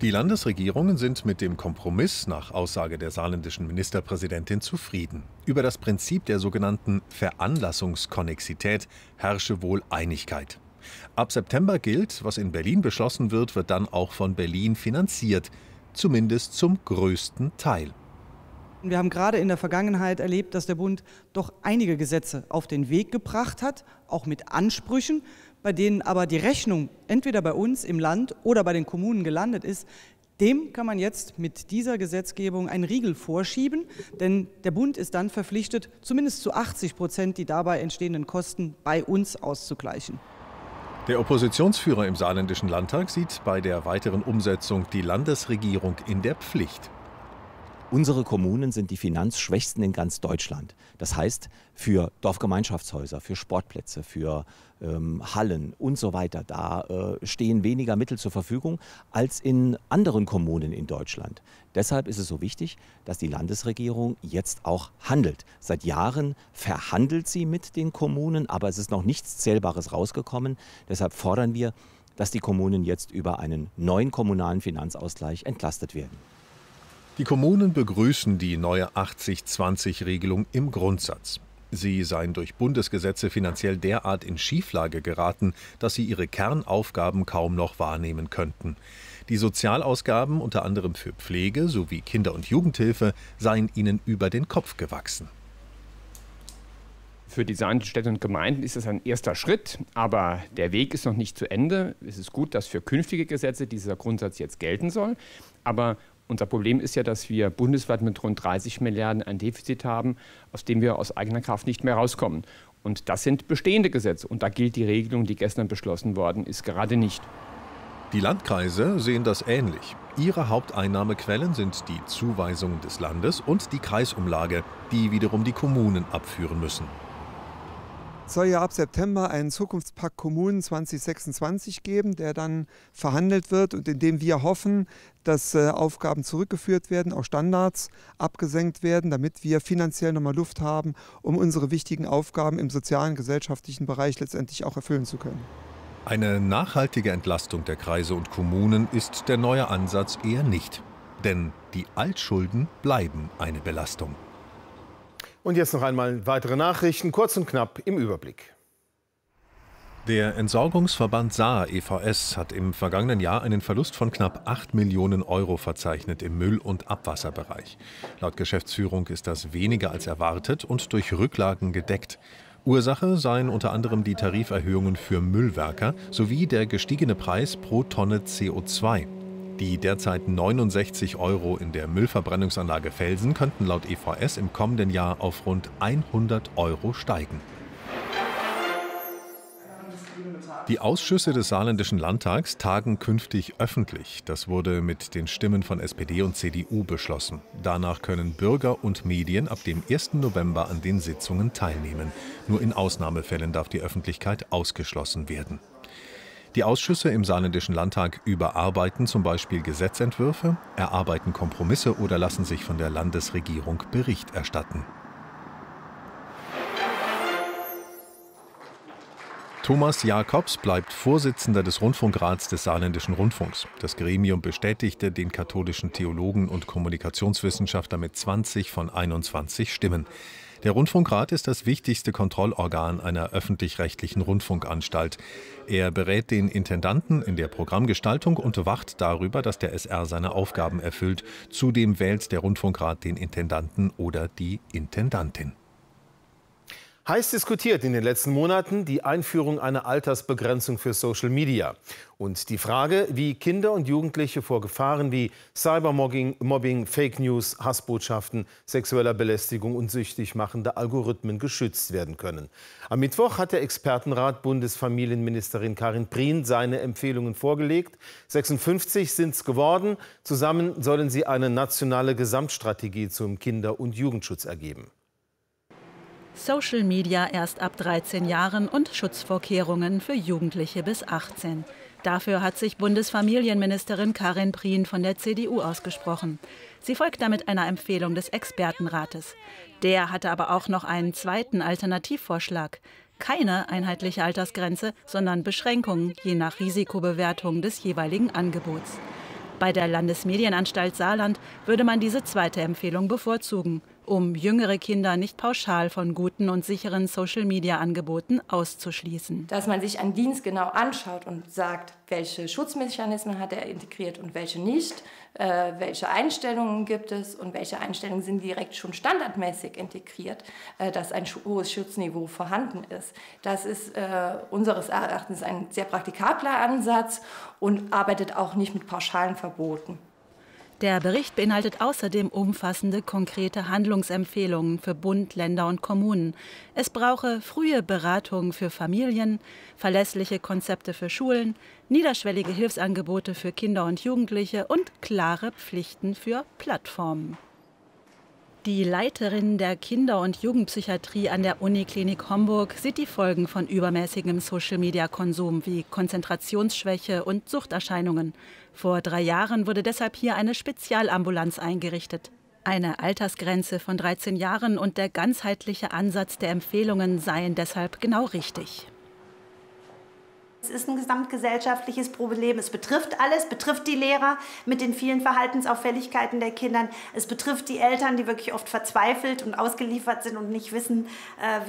Die Landesregierungen sind mit dem Kompromiss nach Aussage der saarländischen Ministerpräsidentin zufrieden. Über das Prinzip der sogenannten Veranlassungskonnexität herrsche wohl Einigkeit. Ab September gilt, was in Berlin beschlossen wird, wird dann auch von Berlin finanziert, zumindest zum größten Teil. Wir haben gerade in der Vergangenheit erlebt, dass der Bund doch einige Gesetze auf den Weg gebracht hat, auch mit Ansprüchen, bei denen aber die Rechnung entweder bei uns im Land oder bei den Kommunen gelandet ist. Dem kann man jetzt mit dieser Gesetzgebung einen Riegel vorschieben, denn der Bund ist dann verpflichtet, zumindest zu 80% die dabei entstehenden Kosten bei uns auszugleichen. Der Oppositionsführer im saarländischen Landtag sieht bei der weiteren Umsetzung die Landesregierung in der Pflicht. Unsere Kommunen sind die finanzschwächsten in ganz Deutschland. Das heißt, für Dorfgemeinschaftshäuser, für Sportplätze, für Hallen und so weiter, da stehen weniger Mittel zur Verfügung als in anderen Kommunen in Deutschland. Deshalb ist es so wichtig, dass die Landesregierung jetzt auch handelt. Seit Jahren verhandelt sie mit den Kommunen, aber es ist noch nichts Zählbares rausgekommen. Deshalb fordern wir, dass die Kommunen jetzt über einen neuen kommunalen Finanzausgleich entlastet werden. Die Kommunen begrüßen die neue 80-20-Regelung im Grundsatz. Sie seien durch Bundesgesetze finanziell derart in Schieflage geraten, dass sie ihre Kernaufgaben kaum noch wahrnehmen könnten. Die Sozialausgaben, unter anderem für Pflege sowie Kinder- und Jugendhilfe, seien ihnen über den Kopf gewachsen. Für die saarländischen Städte und Gemeinden ist es ein erster Schritt, aber der Weg ist noch nicht zu Ende. Es ist gut, dass für künftige Gesetze dieser Grundsatz jetzt gelten soll, aber unser Problem ist ja, dass wir bundesweit mit rund 30 Milliarden ein Defizit haben, aus dem wir aus eigener Kraft nicht mehr rauskommen. Und das sind bestehende Gesetze. Und da gilt die Regelung, die gestern beschlossen worden ist, gerade nicht. Die Landkreise sehen das ähnlich. Ihre Haupteinnahmequellen sind die Zuweisungen des Landes und die Kreisumlage, die wiederum die Kommunen abführen müssen. Es soll ja ab September einen Zukunftspakt Kommunen 2026 geben, der dann verhandelt wird und in dem wir hoffen, dass Aufgaben zurückgeführt werden, auch Standards abgesenkt werden, damit wir finanziell nochmal Luft haben, um unsere wichtigen Aufgaben im sozialen, gesellschaftlichen Bereich letztendlich auch erfüllen zu können. Eine nachhaltige Entlastung der Kreise und Kommunen ist der neue Ansatz eher nicht. Denn die Altschulden bleiben eine Belastung. Und jetzt noch einmal weitere Nachrichten, kurz und knapp im Überblick. Der Entsorgungsverband Saar EVS hat im vergangenen Jahr einen Verlust von knapp 8 Millionen Euro verzeichnet im Müll- und Abwasserbereich. Laut Geschäftsführung ist das weniger als erwartet und durch Rücklagen gedeckt. Ursache seien unter anderem die Tariferhöhungen für Müllwerker sowie der gestiegene Preis pro Tonne CO2. Die derzeit 69 € in der Müllverbrennungsanlage Velsen könnten laut EVS im kommenden Jahr auf rund 100 € steigen. Die Ausschüsse des saarländischen Landtags tagen künftig öffentlich. Das wurde mit den Stimmen von SPD und CDU beschlossen. Danach können Bürger und Medien ab dem 1. November an den Sitzungen teilnehmen. Nur in Ausnahmefällen darf die Öffentlichkeit ausgeschlossen werden. Die Ausschüsse im saarländischen Landtag überarbeiten zum Beispiel Gesetzentwürfe, erarbeiten Kompromisse oder lassen sich von der Landesregierung Bericht erstatten. Thomas Jakobs bleibt Vorsitzender des Rundfunkrats des Saarländischen Rundfunks. Das Gremium bestätigte den katholischen Theologen und Kommunikationswissenschaftler mit 20 von 21 Stimmen. Der Rundfunkrat ist das wichtigste Kontrollorgan einer öffentlich-rechtlichen Rundfunkanstalt. Er berät den Intendanten in der Programmgestaltung und wacht darüber, dass der SR seine Aufgaben erfüllt. Zudem wählt der Rundfunkrat den Intendanten oder die Intendantin. Heiß diskutiert in den letzten Monaten die Einführung einer Altersbegrenzung für Social Media. Und die Frage, wie Kinder und Jugendliche vor Gefahren wie Cybermobbing, Fake News, Hassbotschaften, sexueller Belästigung und süchtig machende Algorithmen geschützt werden können. Am Mittwoch hat der Expertenrat Bundesfamilienministerin Karin Prien seine Empfehlungen vorgelegt. 56 sind es geworden. Zusammen sollen sie eine nationale Gesamtstrategie zum Kinder- und Jugendschutz ergeben. Social Media erst ab 13 Jahren und Schutzvorkehrungen für Jugendliche bis 18. Dafür hat sich Bundesfamilienministerin Karin Prien von der CDU ausgesprochen. Sie folgt damit einer Empfehlung des Expertenrates. Der hatte aber auch noch einen zweiten Alternativvorschlag. Keine einheitliche Altersgrenze, sondern Beschränkungen je nach Risikobewertung des jeweiligen Angebots. Bei der Landesmedienanstalt Saarland würde man diese zweite Empfehlung bevorzugen, um jüngere Kinder nicht pauschal von guten und sicheren Social-Media-Angeboten auszuschließen. Dass man sich einen Dienst genau anschaut und sagt, welche Schutzmechanismen hat er integriert und welche nicht, welche Einstellungen gibt es und welche Einstellungen sind direkt schon standardmäßig integriert, dass ein hohes Schutzniveau vorhanden ist. Das ist unseres Erachtens ein sehr praktikabler Ansatz und arbeitet auch nicht mit pauschalen Verboten. Der Bericht beinhaltet außerdem umfassende, konkrete Handlungsempfehlungen für Bund, Länder und Kommunen. Es brauche frühe Beratung für Familien, verlässliche Konzepte für Schulen, niederschwellige Hilfsangebote für Kinder und Jugendliche und klare Pflichten für Plattformen. Die Leiterin der Kinder- und Jugendpsychiatrie an der Uniklinik Homburg sieht die Folgen von übermäßigem Social-Media-Konsum wie Konzentrationsschwäche und Suchterscheinungen. Vor 3 Jahren wurde deshalb hier eine Spezialambulanz eingerichtet. Eine Altersgrenze von 13 Jahren und der ganzheitliche Ansatz der Empfehlungen seien deshalb genau richtig. Es ist ein gesamtgesellschaftliches Problem. Es betrifft alles, betrifft die Lehrer mit den vielen Verhaltensauffälligkeiten der Kinder. Es betrifft die Eltern, die wirklich oft verzweifelt und ausgeliefert sind und nicht wissen,